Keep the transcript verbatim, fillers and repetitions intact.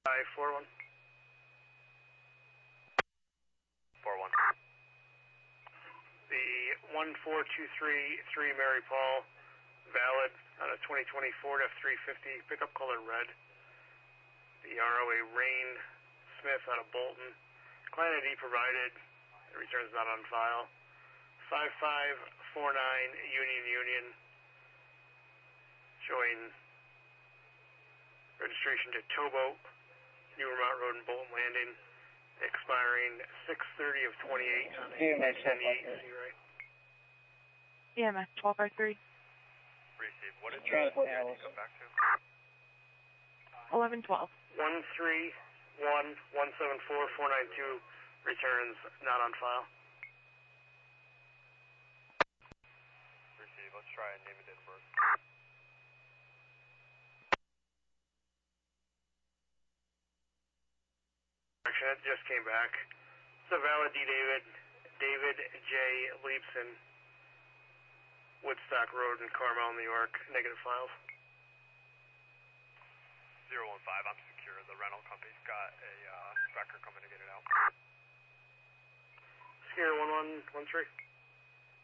five four one. four one. The one four two three three Mary Paul, valid on a twenty twenty Ford F three fifty, pickup color red. The R O A Rain Smith out of Bolton. Client I D provided. The return's not on file. five five four nine Union Union. Showing registration to Towboat, New Vermont Road and Bolton Landing. Expiring six thirty of twenty-eight on a seventy-eight C, right? E M S twelve five three. Receive. What did the I D go back to? eleven twelve. one three one one seven four four nine two. Returns not on file. Receive. Let's try and name it in birth. It just came back. It's a valid D. David, David J. Leibson, Woodstock Road in Carmel, New York. Negative files. zero one five, I'm secure. The rental company's got a uh, wrecker coming to get it out. Secure one one one three.